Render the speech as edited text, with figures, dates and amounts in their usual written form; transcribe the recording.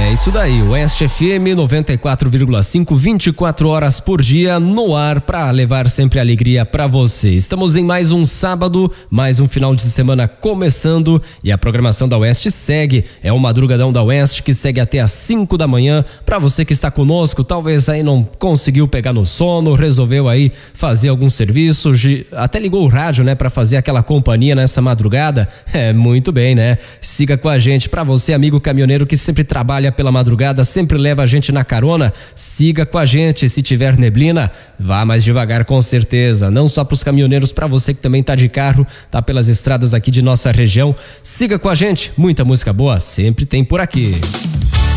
É isso daí, Oeste FM 94,5, 24 horas por dia no ar para levar sempre alegria para você. Estamos em mais um sábado, mais um final de semana começando e a programação da Oeste segue. É o Madrugadão da Oeste que segue até às 5 da manhã. Para você que está conosco, talvez aí não conseguiu pegar no sono, resolveu aí fazer algum serviço, até ligou o rádio, né, para fazer aquela companhia nessa madrugada. É muito bem, né? Siga com a gente. Para você, amigo caminhoneiro que sempre trabalha pela madrugada, sempre leva a gente na carona, siga com a gente. Se tiver neblina, vá mais devagar, com certeza, não só para os caminhoneiros, para você que também tá de carro, tá pelas estradas aqui de nossa região, siga com a gente, muita música boa sempre tem por aqui.